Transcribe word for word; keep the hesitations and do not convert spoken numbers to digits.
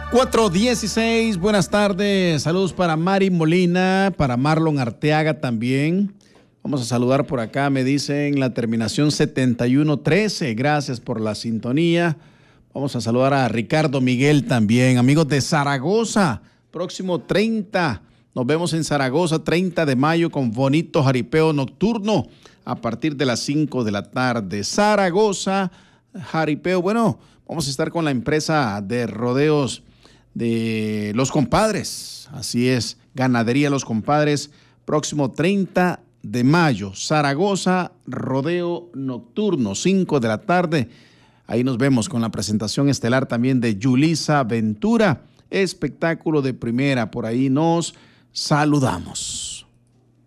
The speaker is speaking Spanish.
cuatro dieciséis, buenas tardes. Saludos para Mari Molina, para Marlon Arteaga también. Vamos a saludar por acá, me dicen la terminación setenta y uno trece. Gracias por la sintonía. Vamos a saludar a Ricardo Miguel también. Amigos de Zaragoza, próximo treinta. Nos vemos en Zaragoza, treinta de mayo, con bonito jaripeo nocturno a partir de las cinco de la tarde. Zaragoza, jaripeo. Bueno, vamos a estar con la empresa de rodeos de Los Compadres. Así es, Ganadería Los Compadres, próximo treinta de mayo. Zaragoza, rodeo nocturno, cinco de la tarde. Ahí nos vemos con la presentación estelar también de Yulisa Ventura. Espectáculo de primera, por ahí nos saludamos.